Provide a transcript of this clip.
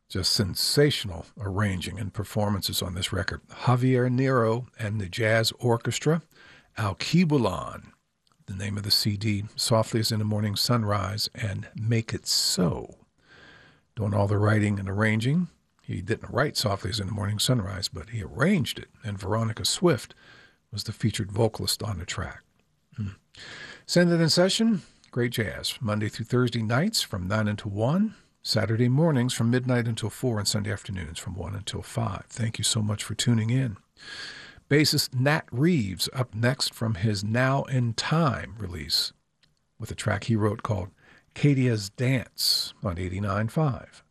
Just sensational arranging and performances on this record. Javier Nero and the Jazz Orchestra, Alkebulan, the name of the CD, Softly as in the Morning Sunrise, and Make It So. Doing all the writing and arranging. He didn't write Softly as in the Morning Sunrise, but he arranged it, and Veronica Swift was the featured vocalist on the track. Send It in Session, great jazz, Monday through Thursday nights from 9 until 1, Saturday mornings from midnight until 4, and Sunday afternoons from 1 until 5. Thank you so much for tuning in. Bassist Nat Reeves up next from his Now in Time release with a track he wrote called Kadia's Dance on 89.5.